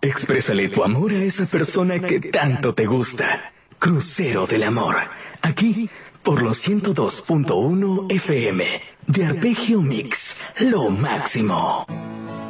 Exprésale tu amor a esa persona que tanto te gusta. Crucero del Amor. Aquí, por los 102.1 FM. De Arpegio Mix. Lo máximo.